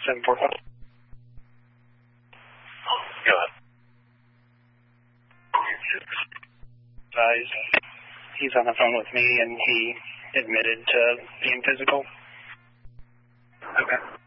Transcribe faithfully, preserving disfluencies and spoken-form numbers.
seven four five. Go ahead. Advised. He's on the phone with me, and he admitted to being physical. Okay.